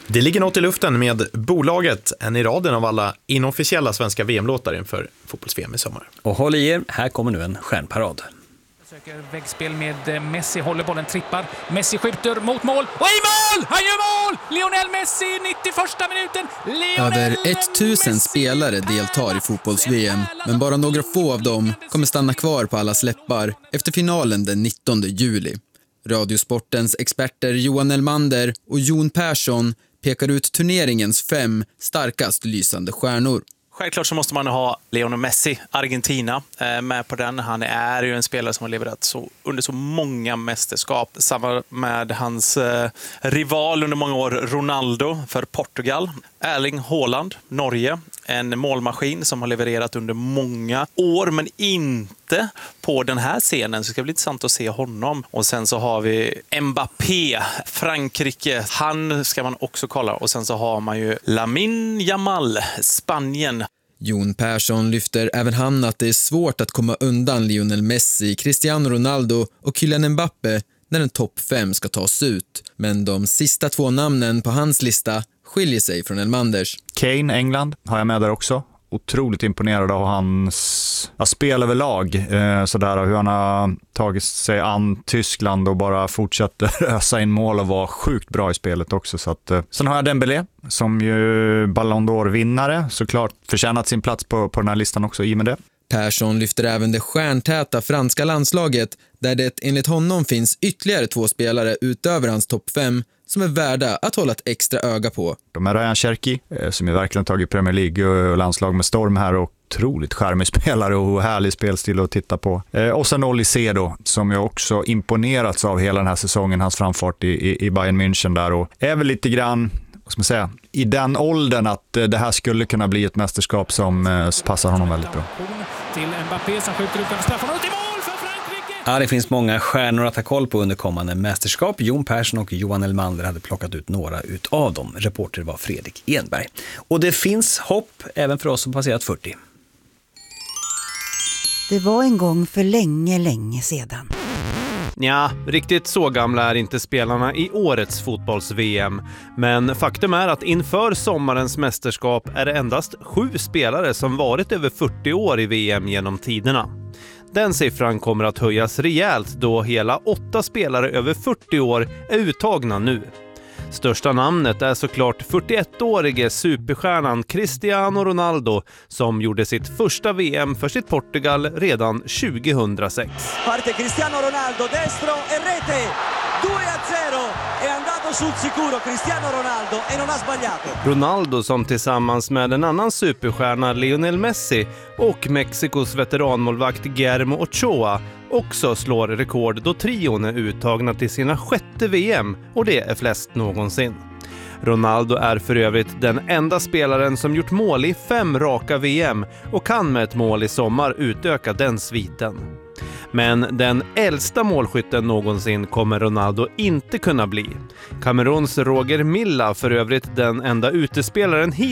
Det ligger något i luften med bolaget, en i raden av alla inofficiella svenska VM-låtar inför fotbolls-VM i sommar. Och håll i er, här kommer nu en stjärnparad. Söker väggspel med Messi, håller bollen, trippar. Messi skjuter mot mål. Och i mål! Han gör mål! Lionel Messi, 91:a minuten. Över 1000 spelare deltar i fotbolls-VM, men bara några få av dem kommer stanna kvar på allas läppar efter finalen den 19 juli. Radiosportens experter Johan Elmander och Jon Persson pekar ut turneringens 5 starkast lysande stjärnor. Självklart så måste man ha Lionel Messi, Argentina, med på den. Han är ju en spelare som har levererat under så många mästerskap. Samma med hans rival under många år, Ronaldo för Portugal. Erling Haaland, Norge. En målmaskin som har levererat under många år, men inte på den här scenen. Så det ska bli intressant att se honom. Och sen så har vi Mbappé, Frankrike. Han ska man också kolla. Och sen så har man ju Lamine Yamal, Spanien. Jon Persson lyfter även han att det är svårt att komma undan Lionel Messi, Cristiano Ronaldo och Kylian Mbappé när en topp 5 ska tas ut. Men de sista 2 namnen på hans lista skiljer sig från Elmanders. Kane, England, har jag med där också. Otroligt imponerad av hans spel överlag. Sådär, hur han har tagit sig an Tyskland och bara fortsätter ösa in mål och vara sjukt bra i spelet också. Så att, sen har jag Dembélé som ju Ballon d'Or-vinnare. Såklart förtjänat sin plats på den här listan också i med det. Persson lyfter även det stjärntäta franska landslaget där det enligt honom finns ytterligare 2 spelare utöver hans topp 5 som är värda att hålla ett extra öga på. De är Ryan Cherki som är verkligen tagit Premier League och landslag med storm här och otroligt charmig spelare och härlig spelstil att titta på. Och sen Olise då, som jag också imponerats av hela den här säsongen, hans framfart i Bayern München där och är väl lite grann, vad ska man säga, i den åldern att det här skulle kunna bli ett mästerskap som passar honom väldigt bra. Till Mbappé som skjuter ut en straffen och till mål för Frankrike! Ja, det finns många stjärnor att ta koll på under kommande mästerskap. Jon Persson och Johan Elmander hade plockat ut några utav dem. Reporter var Fredrik Enberg. Och det finns hopp även för oss som passerat 40. Det var en gång för länge, länge sedan. Ja, riktigt så gamla är inte spelarna i årets fotbolls-VM. Men faktum är att inför sommarens mästerskap är det endast 7 spelare som varit över 40 år i VM genom tiderna. Den siffran kommer att höjas rejält då hela 8 spelare över 40 år är uttagna nu. Största namnet är såklart 41-årige superstjärnan Cristiano Ronaldo som gjorde sitt första VM för sitt Portugal redan 2006. Parte Cristiano Ronaldo, destro e rete! 2-0! È andato sul sicuro Cristiano Ronaldo e non ha sbagliato. Ronaldo som tillsammans med en annan superstjärna Lionel Messi och Mexikos veteranmålvakt Guillermo Ochoa också slår rekord då trion är uttagna till sina 6:e VM och det är flest någonsin. Ronaldo är för övrigt den enda spelaren som gjort mål i 5 raka VM och kan med ett mål i sommar utöka den sviten. Men den äldsta målskytten någonsin kommer Ronaldo inte kunna bli. Kameruns Roger Milla för övrigt den enda utespelaren